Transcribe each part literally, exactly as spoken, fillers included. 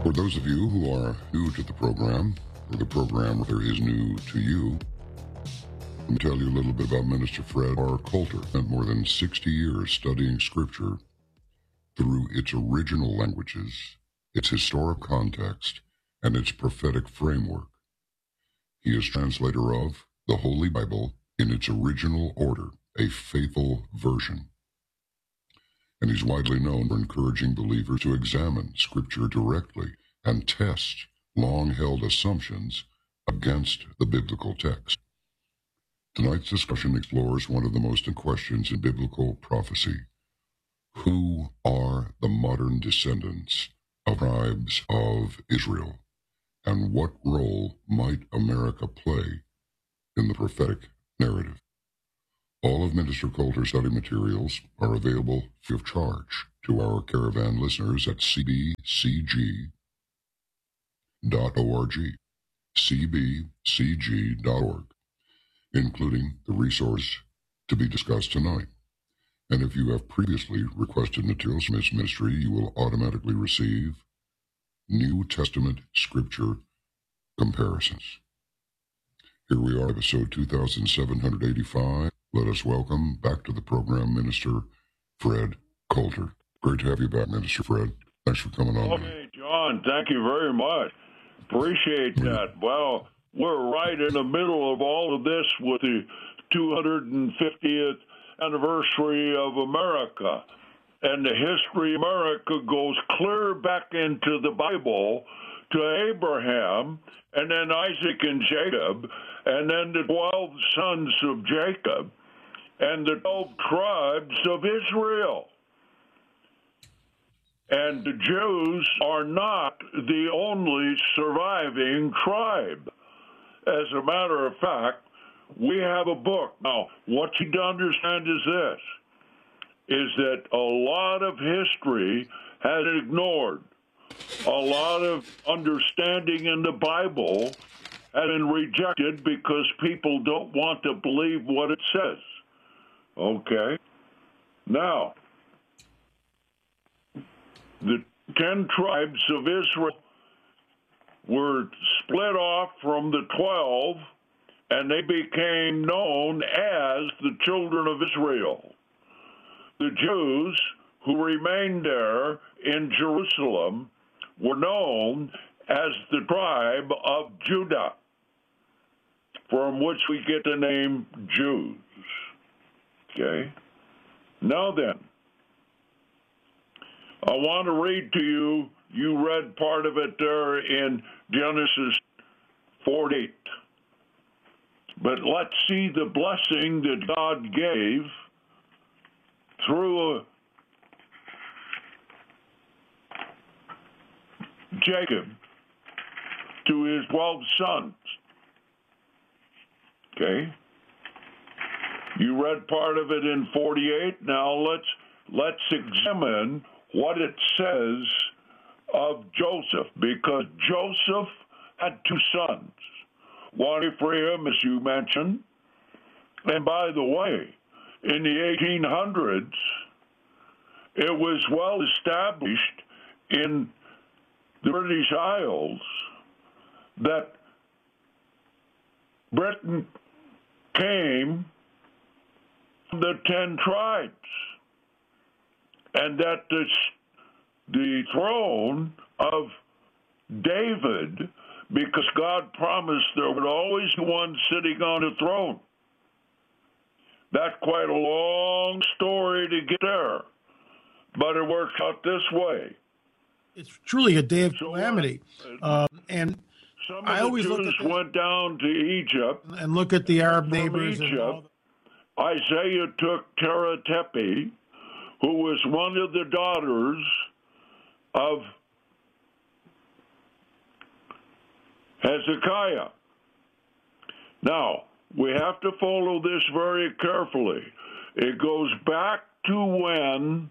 For those of you who are new to the program, or the program rather is new to you, let me tell you a little bit about Minister Fred R. Coulter. Spent more than sixty years studying Scripture through its original languages, its historic context, and its prophetic framework. He is translator of the Holy Bible in its original order, a faithful version. And he's widely known for encouraging believers to examine Scripture directly and test long-held assumptions against the biblical text. Tonight's discussion explores one of the most important questions in biblical prophecy. Who are the modern descendants of tribes of Israel? And what role might America play in the prophetic narrative? All of Minister Coulter's study materials are available free of charge to our caravan listeners at c b c g dot org, c b c g dot org, including the resource to be discussed tonight. And if you have previously requested materials from this ministry, you will automatically receive New Testament Scripture comparisons. Here we are, episode two thousand seven hundred eighty-five. Let us welcome back to the program Minister Fred Coulter. Great to have you back, Minister Fred. Thanks for coming on. Okay, John, thank you very much. Appreciate that. Well, we're right in the middle of all of this with the two hundred fiftieth anniversary of America. And the history of America goes clear back into the Bible to Abraham, and then Isaac and Jacob, and then the twelve sons of Jacob, and the twelve tribes of Israel. And the Jews are not the only surviving tribe. As a matter of fact, we have a book. Now, what you need to understand is this, is that a lot of history has ignored. A lot of understanding in the Bible has been rejected because people don't want to believe what it says. Okay? Now, the ten tribes of Israel were split off from the twelve, and they became known as the children of Israel. The Jews who remained there in Jerusalem were known as the tribe of Judah, from which we get the name Jews. Okay? Now then, I want to read to you, you read part of it there in Genesis forty-eight. But let's see the blessing that God gave through a Jacob to his twelve sons. Okay? You read part of it in forty-eight. Now let's let's examine what it says of Joseph, because Joseph had two sons. One Ephraim, as you mentioned. And by the way, in the eighteen hundreds, it was well established in the British Isles that Britain came from the ten tribes, and that the, the throne of David, because God promised there would always be one sitting on the throne. That's quite a long story to get there, but it works out this way. It's truly a day of calamity. Uh, and Some of I the always look Jews at this went down to Egypt. and look at the Arab From neighbors. And all Egypt, Isaiah took Teratepe, who was one of the daughters of Hezekiah. Now, we have to follow this very carefully. It goes back to when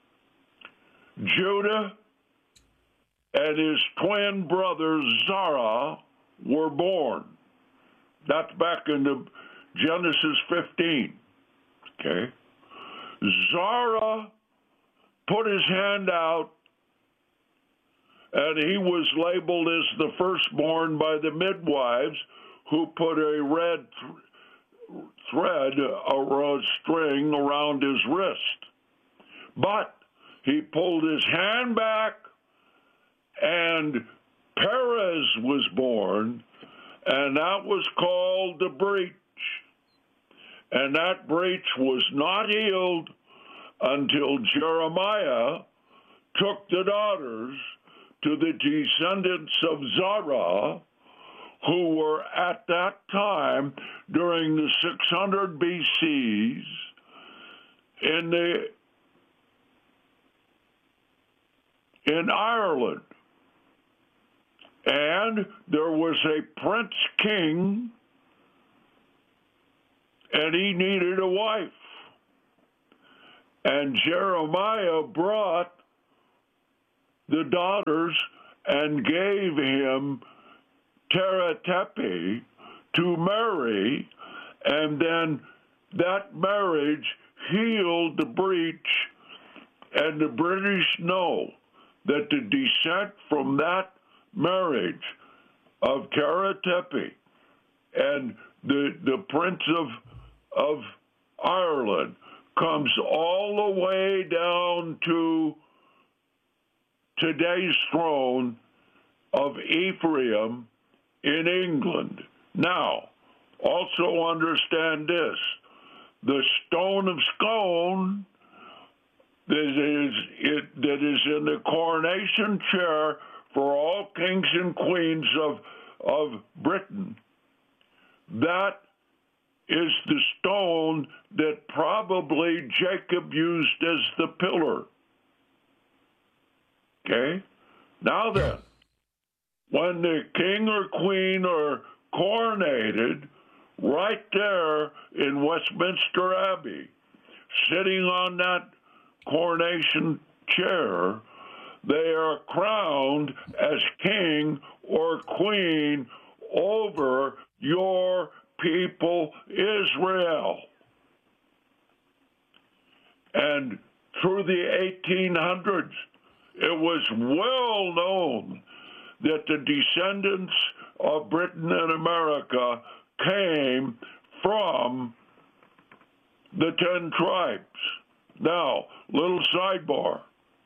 Judah and his twin brother Zara were born. That's back in the Genesis fifteen. Okay? Zara put his hand out and he was labeled as the firstborn by the midwives, who put a red th- thread or a string around his wrist. But he pulled his hand back, and Perez was born, and that was called the breach. And that breach was not healed until Jeremiah took the daughters to the descendants of Zerah, who were at that time, during the six hundred B Cs, in the in Ireland. And there was a prince king, and he needed a wife. And Jeremiah brought the daughters and gave him Teratepe to marry, and then that marriage healed the breach, and the British know that the descent from that marriage of Teratepe and the the Prince of of Ireland comes all the way down to today's throne of Ephraim in England. Now, also understand this: the stone of Scone that is it that is in the coronation chair for all kings and queens of of Britain, that is the stone that probably Jacob used as the pillar. Okay? Now then, when the king or queen are coronated, right there in Westminster Abbey, sitting on that coronation chair, they are crowned as king or queen over your people, Israel. And through the eighteen hundreds, it was well known that the descendants of Britain and America came from the ten tribes. Now, little sidebar.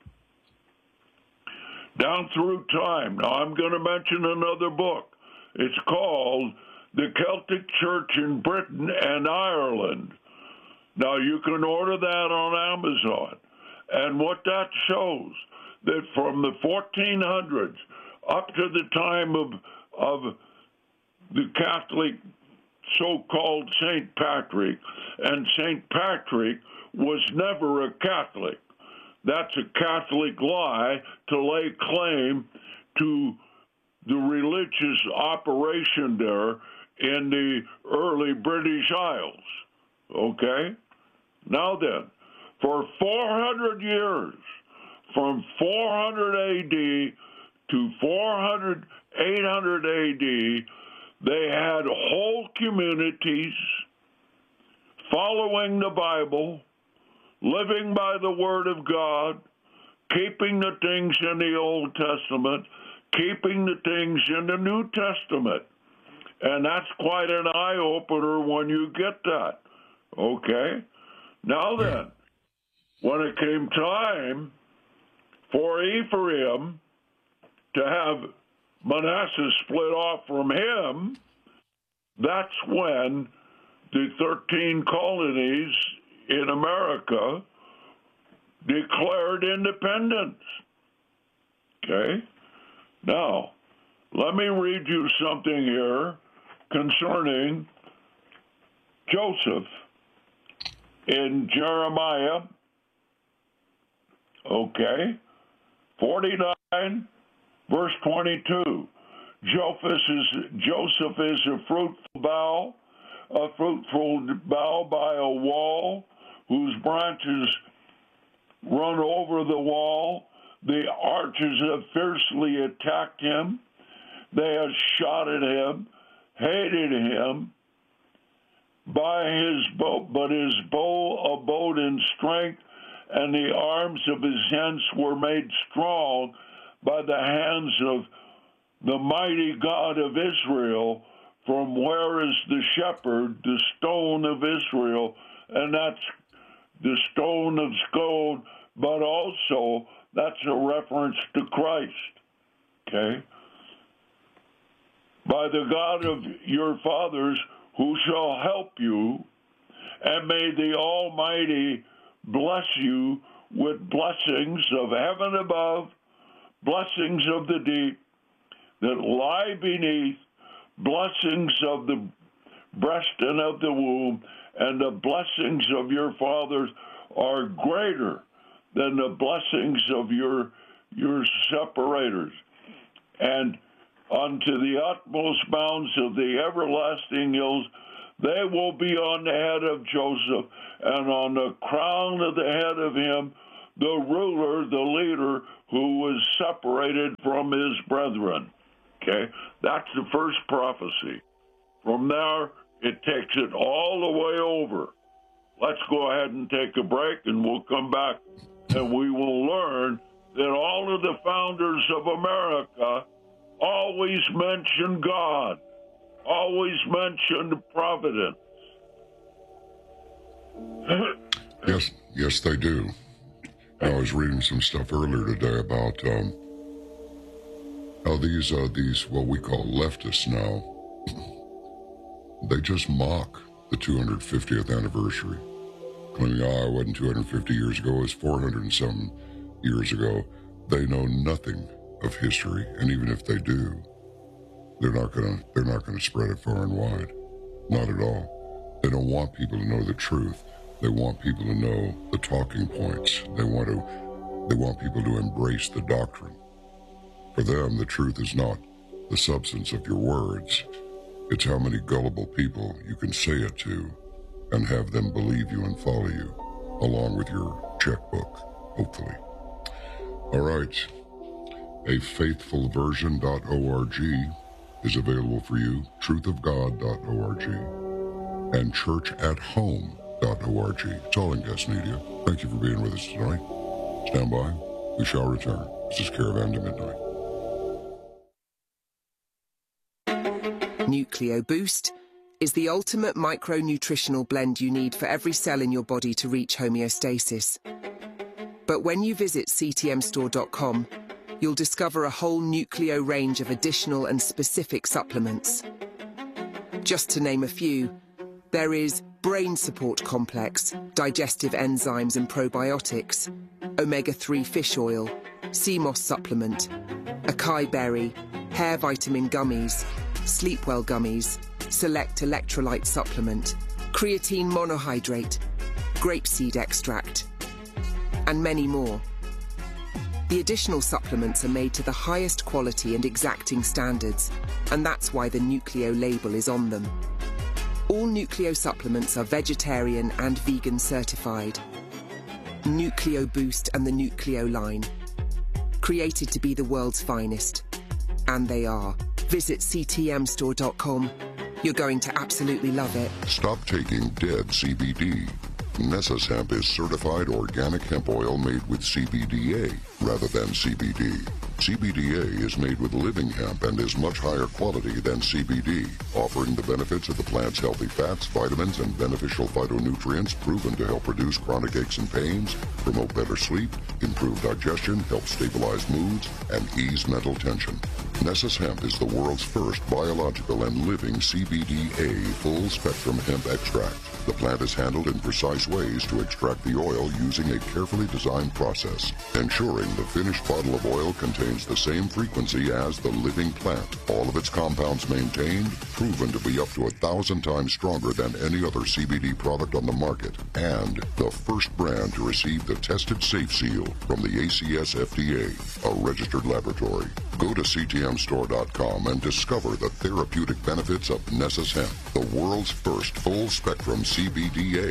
Down through time, now I'm going to mention another book. It's called The Celtic Church in Britain and Ireland. Now, you can order that on Amazon. And what that shows, that from the fourteen hundreds up to the time of, of the Catholic so-called Saint Patrick, and Saint Patrick was never a Catholic. That's a Catholic lie to lay claim to the religious operation there in the early British Isles. Okay? Now then, for four hundred years, from four hundred A D to four hundred, eight hundred A D, they had whole communities following the Bible, living by the Word of God, keeping the things in the Old Testament, keeping the things in the New Testament. And that's quite an eye-opener when you get that. Okay? Now then, when it came time for Ephraim to have Manasseh split off from him, that's when the thirteen colonies in America declared independence. Okay? Now, let me read you something here concerning Joseph in Jeremiah, okay, forty-nine, verse twenty-two. Joseph is, Joseph is a fruitful bough, a fruitful bough by a wall, whose branches run over the wall. The archers have fiercely attacked him. They have shot at him, hated him. By his bow, but his bow abode in strength, and the arms of his hands were made strong. by the hands of the mighty God of Israel, from where is the shepherd, the stone of Israel, and that's the stone of gold, but also that's a reference to Christ, okay? By the God of your fathers, who shall help you, and may the Almighty bless you with blessings of heaven above, blessings of the deep that lie beneath, blessings of the breast and of the womb, and the blessings of your fathers are greater than the blessings of your your separators. And unto the utmost bounds of the everlasting hills, they will be on the head of Joseph, and on the crown of the head of him, the ruler, the leader, who was separated from his brethren. Okay? That's the first prophecy. From there, it takes it all the way over. Let's go ahead and take a break, and we'll come back, and we will learn that all of the founders of America always mention God, always mention providence. Yes, yes, they do. I was reading some stuff earlier today about um, how these, uh, these, what we call leftists now, they just mock the two hundred fiftieth anniversary, claiming, oh, it wasn't two hundred fifty years ago, it was four hundred and some years ago. They know nothing of history, and even if they do, they're not gonna they're not gonna spread it far and wide. Not at all. They don't want people to know the truth. They want people to know the talking points. They want to they want people to embrace the doctrine. For them, the truth is not the substance of your words. It's how many gullible people you can say it to and have them believe you and follow you, along with your checkbook, hopefully. All right. A faithful version dot org is available for you, truth of god dot org, and church at home dot org. It's all in guest media. Thank you for being with us tonight. Stand by. We shall return. This is Caravan to Midnight. Nucleo Boost is the ultimate micronutritional blend you need for every cell in your body to reach homeostasis. But when you visit C T M store dot com, you'll discover a whole Nucleo range of additional and specific supplements. Just to name a few, there is Brain Support Complex, digestive enzymes and probiotics, omega three fish oil, C M O S supplement, acai berry, hair vitamin gummies, Sleepwell gummies, select electrolyte supplement, creatine monohydrate, grapeseed extract, and many more. The additional supplements are made to the highest quality and exacting standards, and that's why the Nucleo label is on them. All Nucleo supplements are vegetarian and vegan certified. Nucleo Boost and the Nucleo line, created to be the world's finest. And they are. Visit C T M store dot com. You're going to absolutely love it. Stop taking dead C B D. Nessus Hemp is certified organic hemp oil made with C B D A rather than C B D. C B D A is made with living hemp and is much higher quality than C B D, offering the benefits of the plant's healthy fats, vitamins, and beneficial phytonutrients proven to help reduce chronic aches and pains, promote better sleep, improve digestion, help stabilize moods, and ease mental tension. Nessus Hemp is the world's first biological and living C B D A full-spectrum hemp extract. The plant is handled in precise ways to extract the oil using a carefully designed process, ensuring the finished bottle of oil contains the same frequency as the living plant. All of its compounds maintained, proven to be up to a thousand times stronger than any other C B D product on the market, and the first brand to receive the tested safe seal from the A C S F D A, a registered laboratory. Go to C T M store dot com and discover the therapeutic benefits of Nessus Hemp, the world's first full-spectrum C B D A.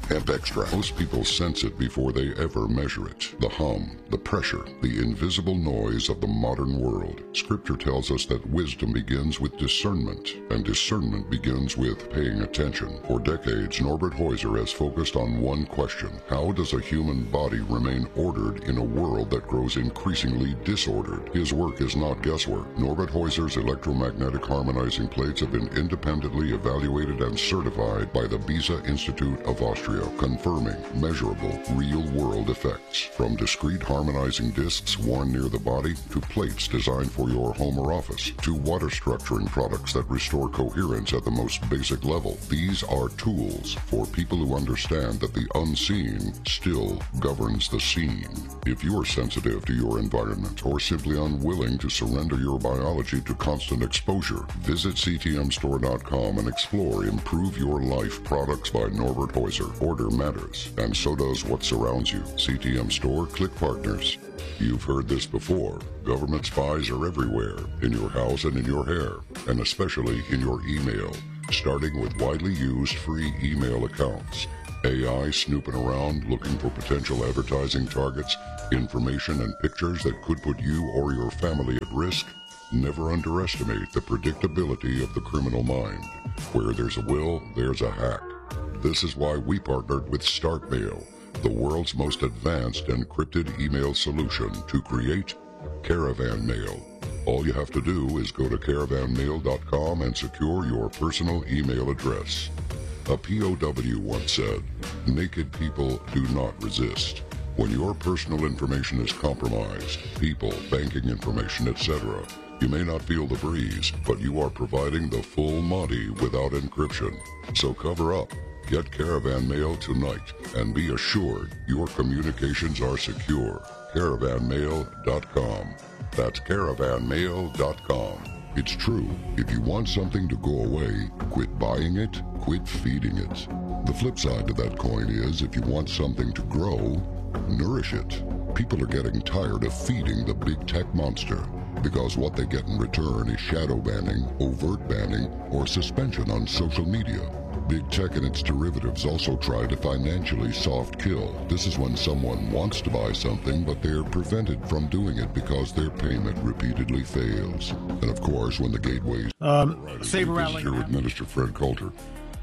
Hemp extract. Most people sense it before they ever measure it. The hum, the pressure, the invisible noise of the modern world. Scripture tells us that wisdom begins with discernment, and discernment begins with paying attention. For decades, Norbert Heuser has focused on one question: how does a human body remain ordered in a world that grows increasingly disordered? His work is not guesswork. Norbert Heuser's electromagnetic harmonizing plates have been independently evaluated and certified by the Beza Institute of Austria, confirming measurable, real-world effects. From discrete harmonizing discs worn near the body to plates designed for your home or office, to water structuring products that restore coherence at the most basic level. These are tools for people who understand that the unseen still governs the scene. If you're sensitive to your environment or simply unwilling to surrender your biology to constant exposure, visit C T M store dot com and explore Improve Your Life products by Norbert Heuser. Order matters, and so does what surrounds you. C T M Store, click partners. You've heard this before. Government spies are everywhere, in your house and in your hair, and especially in your email, starting with widely used free email accounts. A I snooping around looking for potential advertising targets, information and pictures that could put you or your family at risk. Never underestimate the predictability of the criminal mind. Where there's a will, there's a hack. This is why we partnered with StarkMail, the world's most advanced encrypted email solution, to create Caravan Mail. All you have to do is go to caravan mail dot com and secure your personal email address. A P O W once said, "Naked people do not resist." When your personal information is compromised, people, banking information, et cetera, you may not feel the breeze, but you are providing the full Monty without encryption. So cover up. Get Caravan Mail tonight and be assured your communications are secure. caravan mail dot com. That's caravan mail dot com. It's true. If you want something to go away, quit buying it, quit feeding it. The flip side to that coin is, if you want something to grow, nourish it. People are getting tired of feeding the big tech monster, because what they get in return is shadow banning, overt banning, or suspension on social media. Big tech and its derivatives also try to financially soft kill. This is when someone wants to buy something, but they're prevented from doing it because their payment repeatedly fails. And of course, when the gateways... Um, Right, Saber this is Rally. here with Minister Fred Coulter.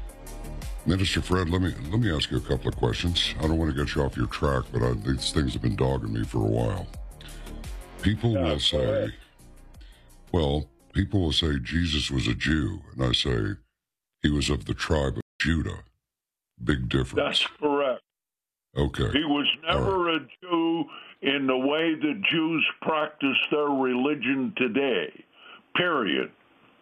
Minister Fred, let me let me ask you a couple of questions. I don't want to get you off your track, but I, these things have been dogging me for a while. People Yeah, will say, correct. well, people will say Jesus was a Jew, and I say he was of the tribe of Judah. Big difference. That's correct. Okay. He was never a Jew in the way that Jews practice their religion today, period.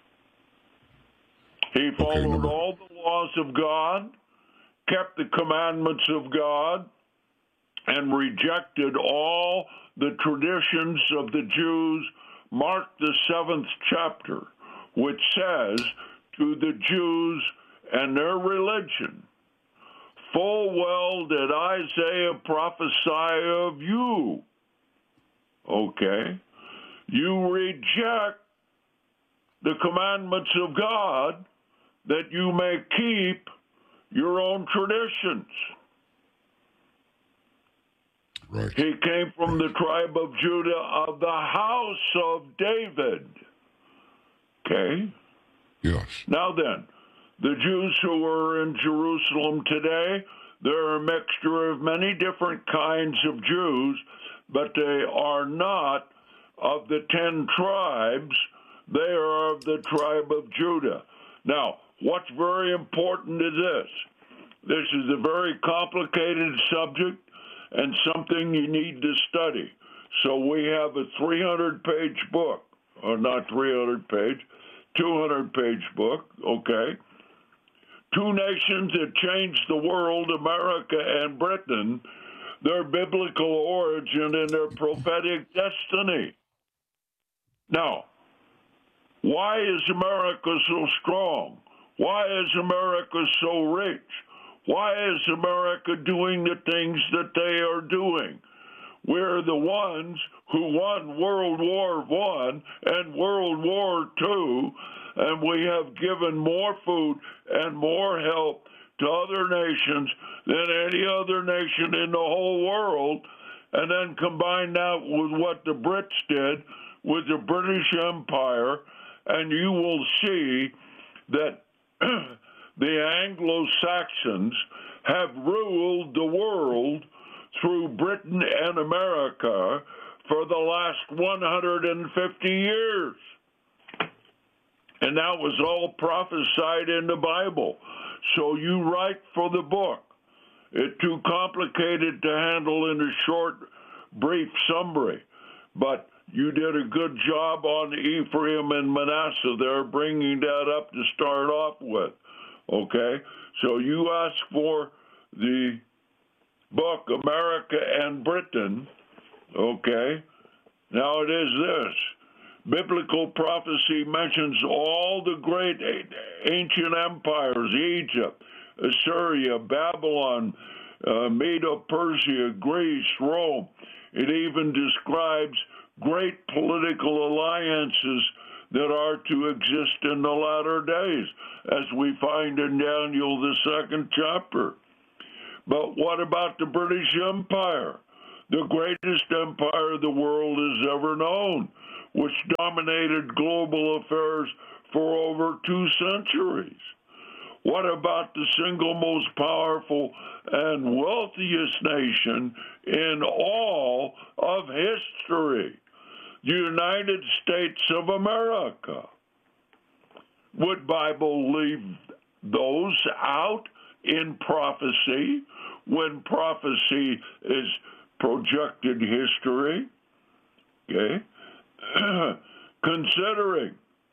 He followed number- all the laws of God, kept the commandments of God, and rejected all the traditions of the Jews. Mark the seventh chapter, which says, to the Jews and their religion, full well did Isaiah prophesy of you. Okay? You reject the commandments of God that you may keep your own traditions. Right. He came from the tribe of Judah, of the house of David. Okay? Yes. Now then, the Jews who are in Jerusalem today, they're a mixture of many different kinds of Jews, but they are not of the ten tribes. They are of the tribe of Judah. Now, what's very important is this. This is a very complicated subject and something you need to study. So we have a three hundred page book, or not three hundred page, two hundred page book, okay? Two nations that changed the world, America and Britain, their biblical origin and their prophetic destiny. Now, why is America so strong? Why is America so rich? Why is America doing the things that they are doing? We're the ones who won World War One and World War Two, and we have given more food and more help to other nations than any other nation in the whole world, and then combine that with what the Brits did with the British Empire, and you will see that the Anglo-Saxons have ruled the world through Britain and America for the last one hundred fifty years. And that was all prophesied in the Bible. So you write for the book. It's too complicated to handle in a short, brief summary. But you did a good job on Ephraim and Manasseh there, bringing that up to start off with. Okay? So you asked for the book, America and Britain. Okay? Now it is this. Biblical prophecy mentions all the great ancient empires, Egypt, Assyria, Babylon, uh, Medo-Persia, Greece, Rome. It even describes great political alliances that are to exist in the latter days, as we find in Daniel, the second chapter. But what about the British Empire? The greatest empire the world has ever known, which dominated global affairs for over two centuries. What about the single most powerful and wealthiest nation in all of history, the United States of America? Would Bible leave those out in prophecy when prophecy is projected history? Okay. Considering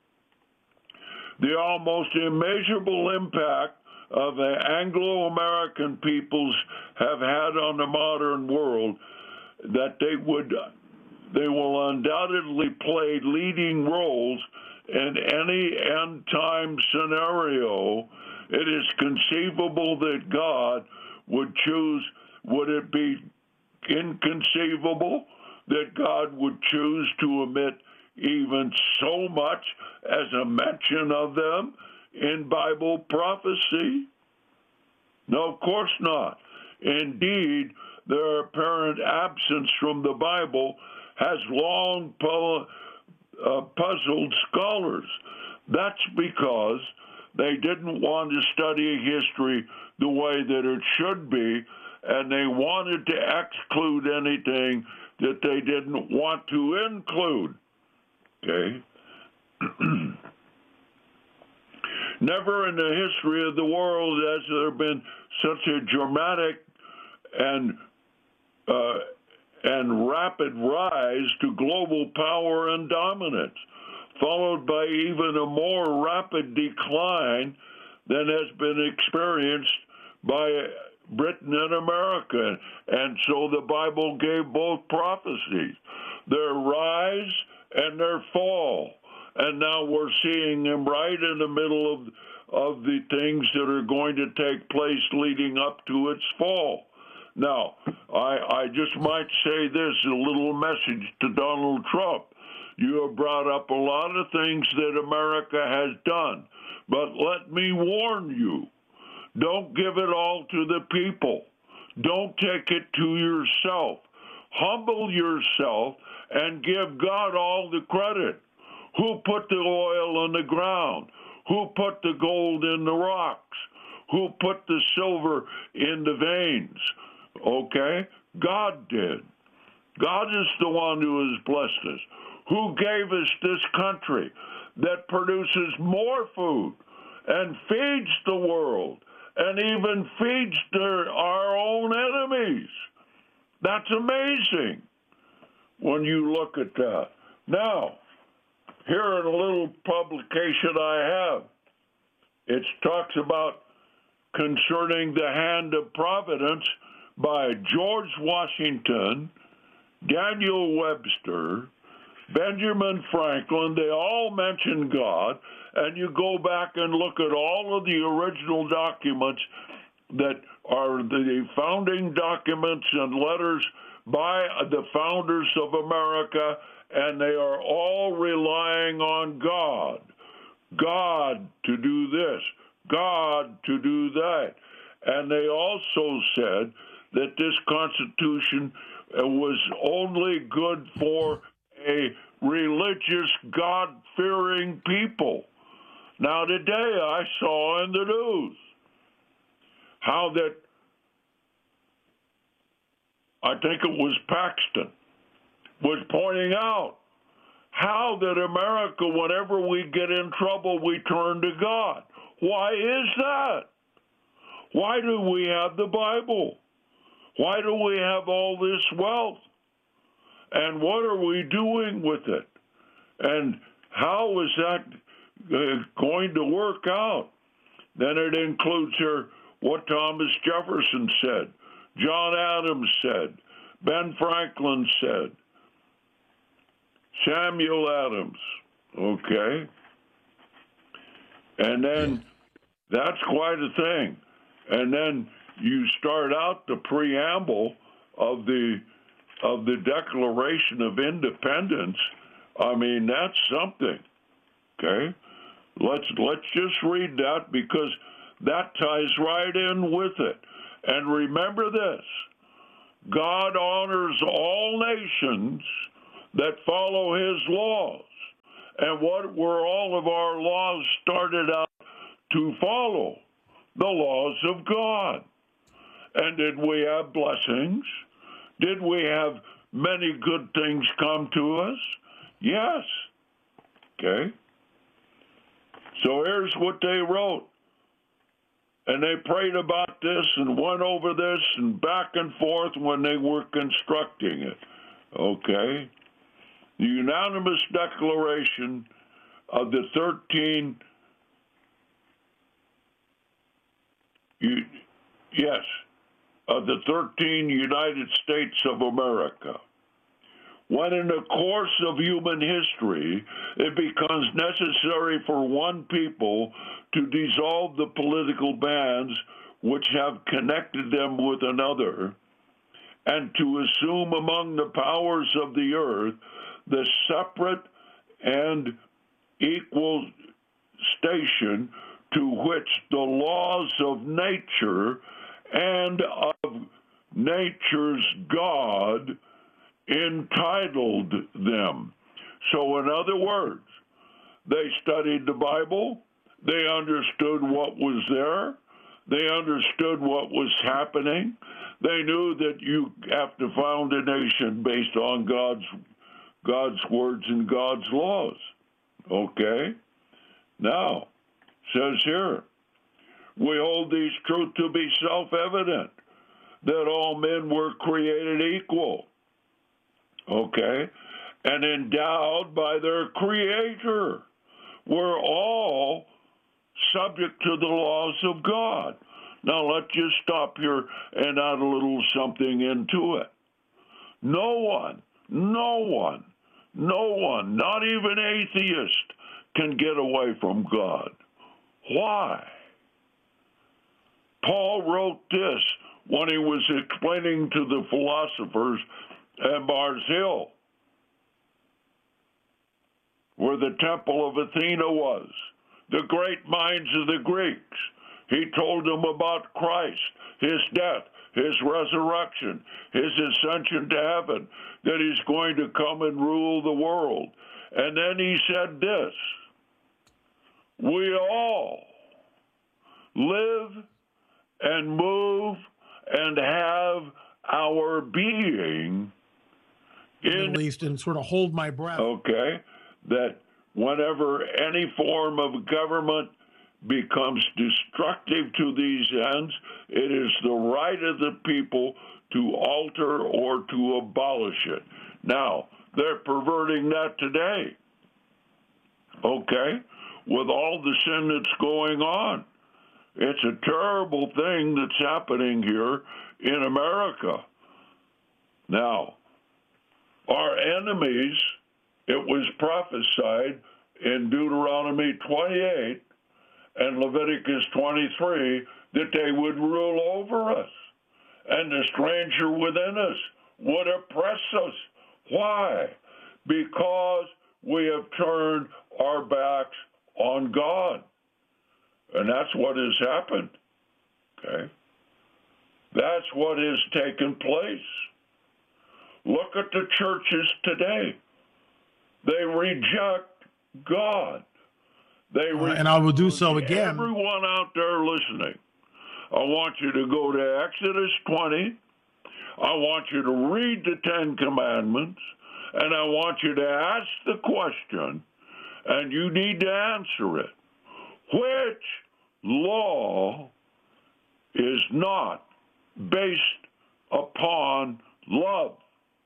the almost immeasurable impact of the Anglo-American peoples have had on the modern world, that they would, they will undoubtedly play leading roles in any end-time scenario. It is conceivable that God would choose, would it be inconceivable that God would choose to omit even so much as a mention of them in Bible prophecy? No, of course not. Indeed, their apparent absence from the Bible has long pu- uh, puzzled scholars. That's because they didn't want to study history the way that it should be, and they wanted to exclude anything that they didn't want to include. Okay? Never in the history of the world has there been such a dramatic and uh, and rapid rise to global power and dominance, followed by even a more rapid decline than has been experienced by Britain and America. And so the Bible gave both prophecies, their rise and their fall. And now we're seeing them right in the middle of, of the things that are going to take place leading up to its fall. Now, I, I just might say this, a little message to Donald Trump. You have brought up a lot of things that America has done, but let me warn you, don't give it all to the people. Don't take it to yourself. Humble yourself and give God all the credit. Who put the oil in the ground? Who put the gold in the rocks? Who put the silver in the veins? Okay? God did. God is the one who has blessed us. Who gave us this country that produces more food and feeds the world and even feeds their, our own enemies? That's amazing when you look at that. Now, here in a little publication I have, it talks about concerning the hand of providence by George Washington, Daniel Webster, Benjamin Franklin. They all mention God, and you go back and look at all of the original documents that are the founding documents and letters by the founders of America, and they are all relying on God. God to do this, God to do that. And they also said that this Constitution was only good for a religious, God-fearing people. Now, today I saw in the news how that, I think it was Paxton, was pointing out how that America, whenever we get in trouble, we turn to God. Why is that? Why do we have the Bible? Why do we have all this wealth? And what are we doing with it? And how is that uh, going to work out? Then it includes here what Thomas Jefferson said, John Adams said, Ben Franklin said, Samuel Adams, okay? And then that's quite a thing. And then you start out the preamble of the of the Declaration of Independence. I mean, that's something. Okay? Let's let's just read that because that ties right in with it. And remember this, God honors all nations that follow his laws. And what were all of our laws started out to follow? The laws of God. And did we have blessings? Did we have many good things come to us? Yes. Okay. So here's what they wrote. And they prayed about this and went over this and back and forth when they were constructing it. Okay. The unanimous declaration of the thirteen, you, yes, of the thirteen United States of America. When in the course of human history, it becomes necessary for one people to dissolve the political bands which have connected them with another, and to assume among the powers of the earth the separate and equal station to which the laws of nature and of nature's God entitled them. So in other words, they studied the Bible, they understood what was there, they understood what was happening, they knew that you have to found a nation based on God's God's words and God's laws. Okay? Now, says here, we hold these truths to be self-evident, that all men were created equal, okay, and endowed by their Creator. We're all subject to the laws of God. Now, let's just stop here and add a little something into it. No one, no one, no one, not even atheist, can get away from God. Why? Paul wrote this when he was explaining to the philosophers at Mars Hill, where the temple of Athena was, the great minds of the Greeks. He told them about Christ, his death, his resurrection, his ascension to heaven, that he's going to come and rule the world. And then he said this, we all live and move and have our being in, at least, and sort of hold my breath. Okay, that whenever any form of government becomes destructive to these ends, it is the right of the people to alter or to abolish it. Now, they're perverting that today, okay, with all the sin that's going on. It's a terrible thing that's happening here in America. Now, our enemies, it was prophesied in Deuteronomy twenty-eight and Leviticus twenty-three that they would rule over us, and the stranger within us would oppress us. Why? Because we have turned our backs on God. And that's what has happened. Okay? That's what has taken place. Look at the churches today. They reject God. They uh, and I will do so again. Everyone out there listening, I want you to go to Exodus twenty. I want you to read the Ten Commandments, and I want you to ask the question, and you need to answer it. Which law is not based upon love?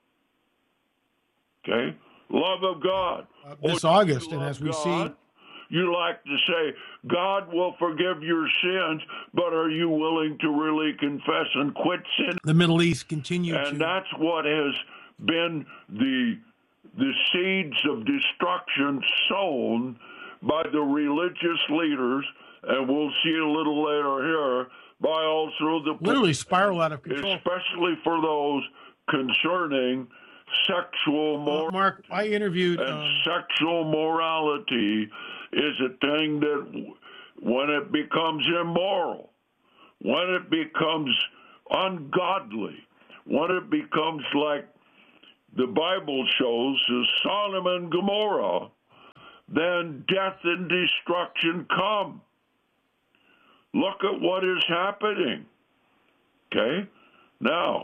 Okay? Love of God. Uh, this August, and as we God, see... You like to say, God will forgive your sins, but are you willing to really confess and quit sin? The Middle East continue and to... And that's what has been the, the seeds of destruction sown by the religious leaders, and we'll see a little later here, by also the... Literally spiral out of control. Especially for those concerning sexual morality. Uh, Mark, I interviewed... And um, sexual morality is a thing that when it becomes immoral, when it becomes ungodly, when it becomes like the Bible shows as Sodom and Gomorrah, then death and destruction come. Look at what is happening. Okay? Now,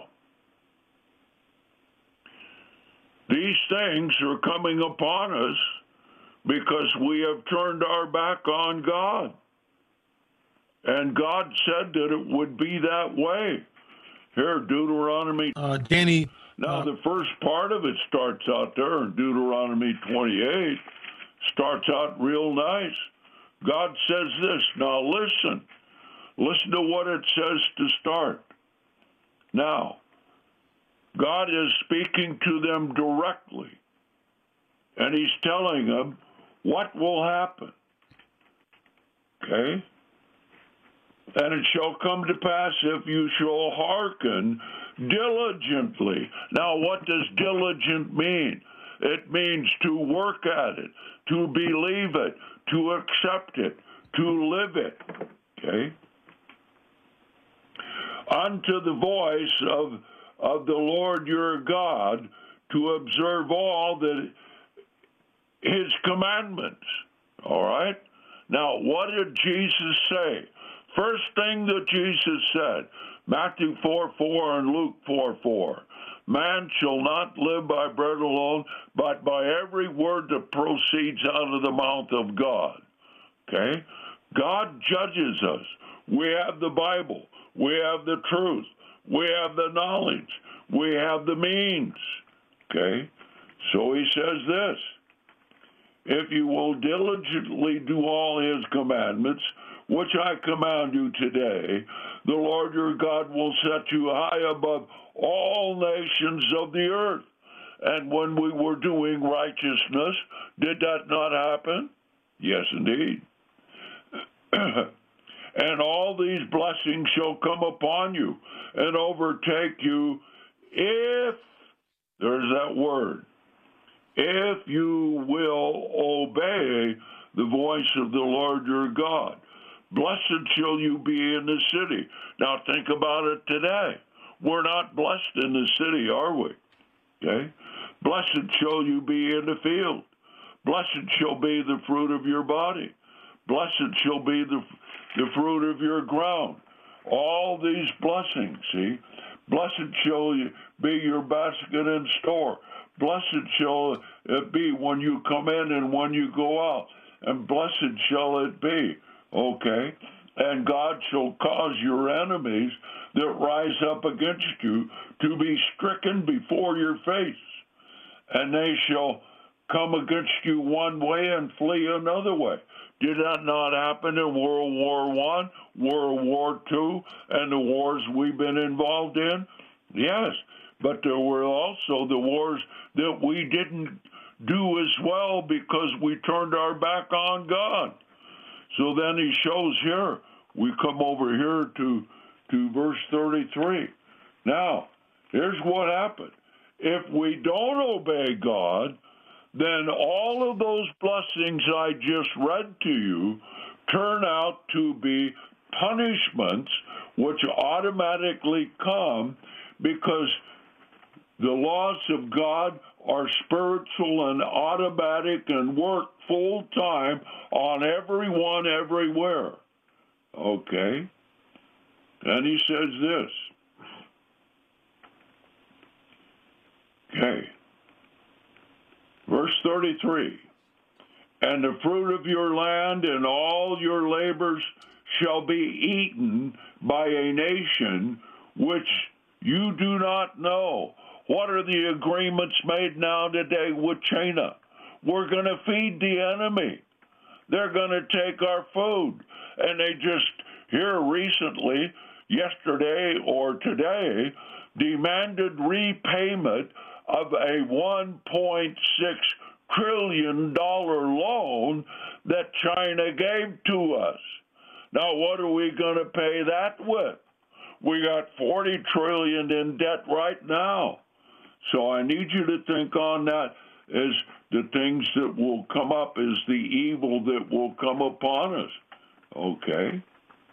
these things are coming upon us because we have turned our back on God. And God said that it would be that way. Here, Deuteronomy. Uh, Danny. Now, uh, the first part of it starts out there in Deuteronomy twenty-eight, starts out real nice. God says this. Now, listen. Listen to what it says to start. Now, God is speaking to them directly, and he's telling them what will happen. Okay? And it shall come to pass if you shall hearken diligently. Now, what does diligent mean? It means to work at it, to believe it, to accept it, to live it. Okay? Unto the voice of of the Lord your God, to observe all that his commandments. All right? Now, what did Jesus say? First thing that Jesus said, Matthew four four and Luke four four, man shall not live by bread alone, but by every word that proceeds out of the mouth of God. Okay? God judges us. We have the Bible. We have the truth. We have the knowledge. We have the means. Okay? So he says this, if you will diligently do all his commandments, which I command you today, the Lord your God will set you high above all nations of the earth. And when we were doing righteousness, did that not happen? Yes, indeed. And all these blessings shall come upon you and overtake you if, there's that word, if you will obey the voice of the Lord your God. Blessed shall you be in the city. Now think about it today. We're not blessed in the city, are we? Okay? Blessed shall you be in the field. Blessed shall be the fruit of your body. Blessed shall be the the fruit of your ground. All these blessings, see? Blessed shall be your basket and store. Blessed shall it be when you come in and when you go out. And blessed shall it be, okay? And God shall cause your enemies that rise up against you to be stricken before your face. And they shall come against you one way and flee another way. Did that not happen in World War One, World War Two, and the wars we've been involved in? Yes, but there were also the wars that we didn't do as well because we turned our back on God. So then he shows here, we come over here to, to verse thirty-three. Now, here's what happened. If we don't obey God, then all of those blessings I just read to you turn out to be punishments which automatically come because the laws of God are spiritual and automatic and work full time on everyone everywhere. Okay? And he says this. Okay. Verse thirty-three. And the fruit of your land and all your labors shall be eaten by a nation which you do not know. What are the agreements made now today with China? We're going to feed the enemy. They're going to take our food. And they just, here recently, yesterday or today, demanded repayment of a one point six trillion dollars loan that China gave to us. Now, what are we going to pay that with? We got forty trillion dollars in debt right now. So I need you to think on that as the things that will come up, as the evil that will come upon us. Okay?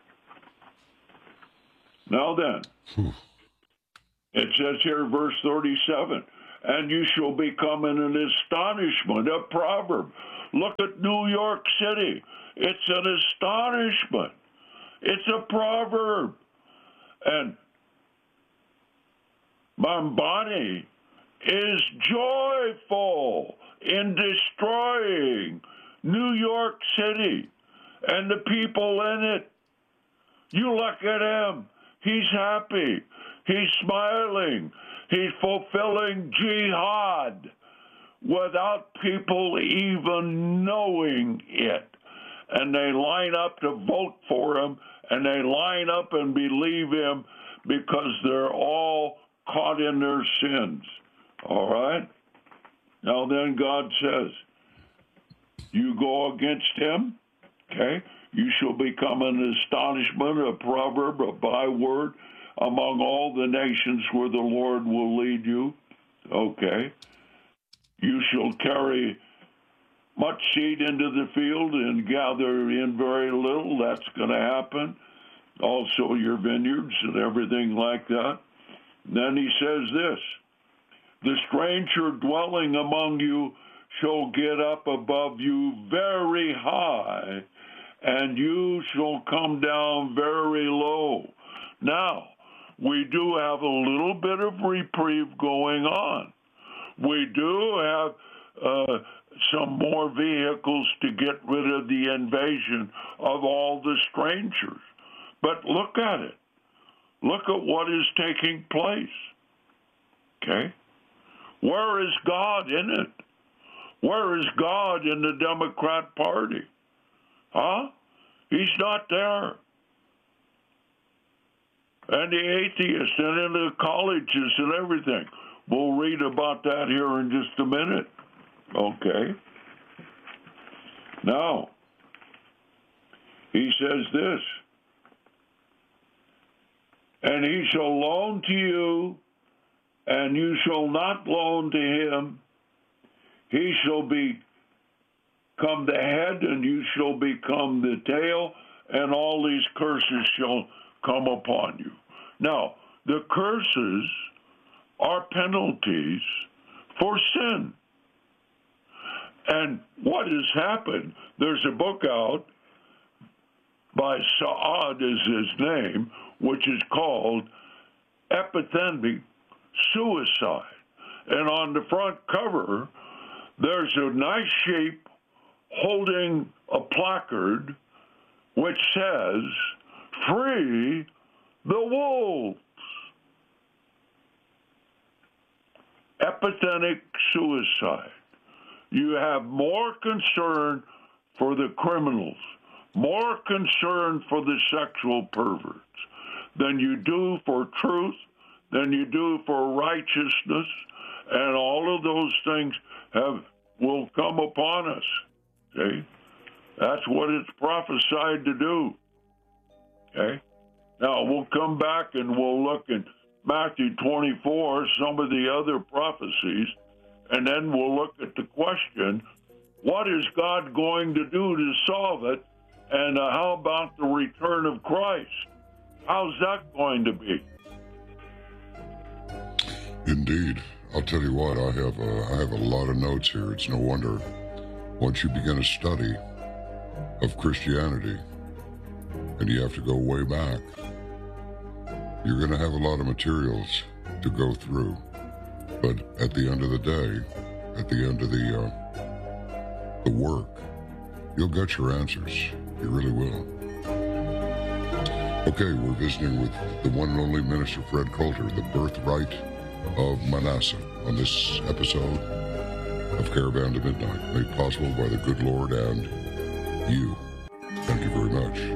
Now then, hmm. It says here, verse thirty-seven, and you shall become an astonishment, a proverb. Look at New York City. It's an astonishment. It's a proverb. And Mambani is joyful in destroying New York City and the people in it. You look at him. He's happy. He's smiling. He's fulfilling jihad without people even knowing it. And they line up to vote for him, and they line up and believe him because they're all caught in their sins. All right? Now then God says, you go against him, okay? You shall become an astonishment, a proverb, a byword among all the nations where the Lord will lead you. Okay. You shall carry much seed into the field and gather in very little. That's going to happen. Also your vineyards and everything like that. Then he says this, the stranger dwelling among you shall get up above you very high, and you shall come down very low. Now, we do have a little bit of reprieve going on. We do have uh, some more vehicles to get rid of the invasion of all the strangers. But look at it. Look at what is taking place. Okay? Where is God in it? Where is God in the Democrat Party? Huh? He's not there. And the atheists and in the colleges and everything. We'll read about that here in just a minute. Okay. Now, he says this, and he shall loan to you, and you shall not loan to him. He shall become the head, and you shall become the tail, and all these curses shall come upon you. Now, the curses are penalties for sin. And what has happened, there's a book out by Saad is his name, which is called Epidemic Suicide. And on the front cover, there's a nice sheep holding a placard which says, "Free the wolves." Epidemic suicide. You have more concern for the criminals, more concern for the sexual perverts than you do for truth, than you do for righteousness, and all of those things have will come upon us. Okay? That's what it's prophesied to do. Okay? Now, we'll come back and we'll look at Matthew twenty-four, some of the other prophecies, and then we'll look at the question, what is God going to do to solve it? And uh, how about the return of Christ? How's that going to be? Indeed. I'll tell you what, I have a, I have a lot of notes here. It's no wonder. Once you begin a study of Christianity, and you have to go way back, you're going to have a lot of materials to go through. But at the end of the day, at the end of the, uh, the work, you'll get your answers. You really will. Okay, we're visiting with the one and only Minister Fred Coulter, the birthright of Manasseh, on this episode of Caravan to Midnight, made possible by the good Lord and you. Thank you very much.